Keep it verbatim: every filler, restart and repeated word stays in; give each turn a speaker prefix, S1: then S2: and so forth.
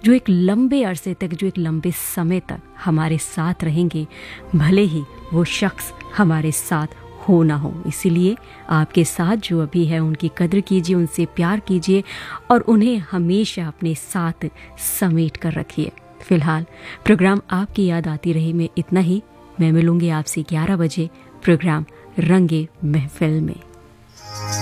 S1: जो एक लंबे अरसे तक, जो एक लंबे समय तक हमारे साथ रहेंगे, भले ही वो शख्स हमारे साथ हो ना हो। इसीलिए आपके साथ जो अभी है उनकी कद्र कीजिए, उनसे प्यार कीजिए और उन्हें हमेशा अपने साथ समेट कर रखिए। फिलहाल प्रोग्राम आपकी याद आती रही में इतना ही। मैं मिलूंगी आपसे ग्यारह बजे प्रोग्राम रंगे महफिल में।